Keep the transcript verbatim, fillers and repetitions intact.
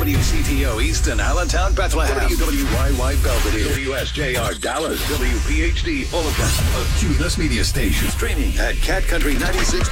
W C T O Easton, Allentown, Bethlehem. W W Y Y Belvedere. W S J R Dallas. W P H D Omaha. A Q L S media station. Streaming at cat country ninety six